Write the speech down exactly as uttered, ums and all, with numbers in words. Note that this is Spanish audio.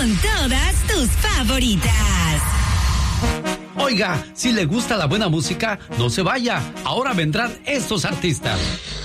con todas tus favoritas. Oiga, si le gusta la buena música, no se vaya. Ahora vendrán estos artistas.